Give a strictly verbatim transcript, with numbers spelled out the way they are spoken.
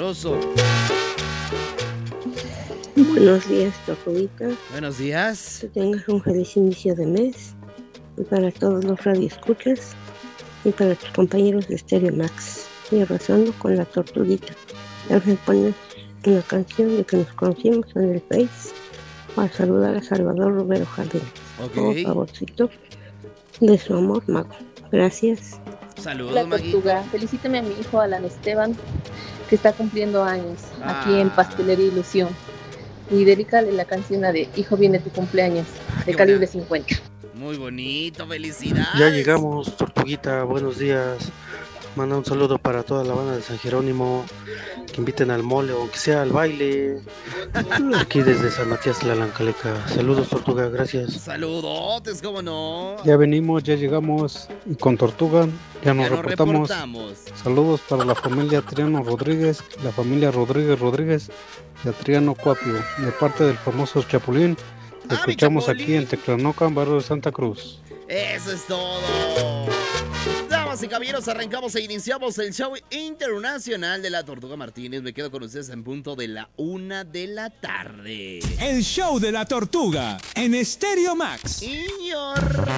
sabroso. Buenos días, Tortuguita. Buenos días. Que tengas un feliz inicio de mes. Y para todos los radioescuchas. Y para tus compañeros de Stereo Max. Y arrasando con la Tortuguita. Ya me pones una canción de que nos conocimos en el Face. Para saludar a Salvador Romero Jardín. Ok. Por favorcito de su amor, Mago. Gracias. Saludos, La Maggie. Tortuga, felicítame a mi hijo Alan Esteban, que está cumpliendo años aquí Ah. en Pastelería Ilusión. Y dedícale la canción de Hijo viene tu cumpleaños, Ah, de qué calibre buena. cincuenta. Muy bonito, felicidades. Ya llegamos, Tortuguita, buenos días. Manda un saludo para toda la banda de San Jerónimo, que inviten al mole o que sea al baile. Aquí desde San Matías La Lancaleca. Saludos, Tortuga, gracias. Saludotes, cómo no. Ya venimos, ya llegamos y con Tortuga ya nos Ya nos reportamos. reportamos. Saludos para la familia Triano Rodríguez, la familia Rodríguez Rodríguez y a Triano Cuapio, de parte del famoso Chapulín. Te ¡Ah, mi escuchamos Chapulín! aquí en Teclanocan, barrio de Santa Cruz. Eso es todo. Damas y caballeros, arrancamos e iniciamos el show internacional de la Tortuga Martínez. Me quedo con ustedes en punto de la una de la tarde. El show de la Tortuga en Stereo Max. Señor.